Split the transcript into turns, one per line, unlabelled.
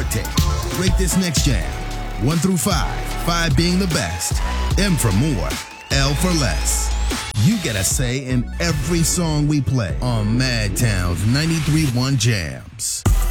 tape. Rate this next jam. 1 through 5, 5 being the best, M for more, L for less. You get a say in every song we play on Madtown's 93.1 Jams.